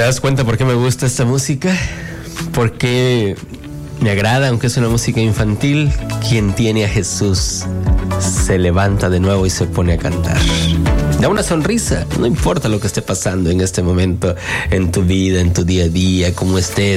¿Te das cuenta por qué me gusta esta música? Porque me agrada, aunque es una música infantil. Quien tiene a Jesús se levanta de nuevo y se pone a cantar. Da una sonrisa, no importa lo que esté pasando en este momento, en tu vida, en tu día a día, cómo estés.